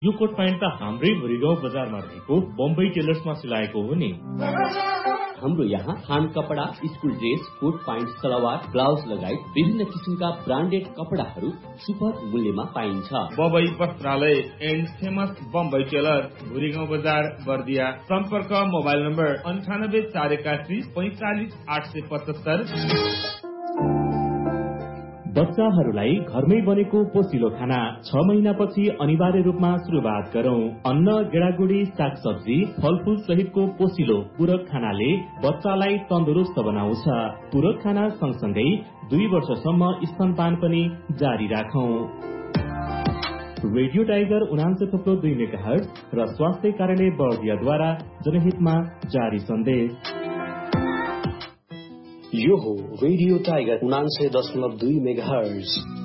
यो coat pant त हाम्रै भुरीगाउँ बजारमा रहेको बम्बई टेलर्समा सिलाएको हो नि। हाम्रो यहाँ थान कपडा, school dress, coat pant, salwar, blouse लगायत विभिन्न किसिमका ब्रान्डेड कपडाहरू सुपर मूल्यमा पाइन्छ। बम्बई वस्त्रालय and famous Bombay tailor, Bhurigaun बजार, बर्दिया। सम्पर्क मोबाइल नम्बर 9841 45 875। बच्चाहरूलाई घरमै बनेको पोसिलो खाना 6 महिनापछि अनिवार्य रूपमा सुरुवात गरौं। अन्न, गेडागुडी, सागसब्जी, फलफूल सहितको पोसिलो पूरक खानाले बच्चालाई तन्दुरुस्त बनाउँछ। पूरक खाना सँगसँगै 2 वर्षसम्म स्तनपान पनि जारी राखौं। रेडियो टाइगर 89.2 मेगाहर्ज र स्वास्थ्य कार्यालय बर्दियाद्वारा जनहितमा जारी सन्देश। यो हो रेडियो टाइगर 89.2 मेगाहर्ज।